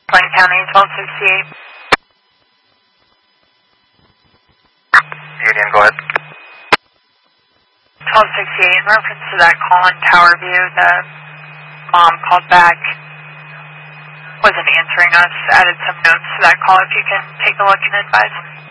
Plain County, 1268. Union, go ahead. 1268, in reference to that call in Tower View, the mom called back, wasn't answering us, added some notes to that call. If you can take a look and advise.